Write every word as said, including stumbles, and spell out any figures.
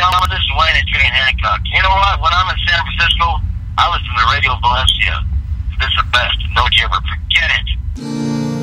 gentlemen, this is Wayne and Jane Hancock. You know what? When I'm in San Francisco, I listen to Radio Valencia. This is the best. Don't you ever forget it.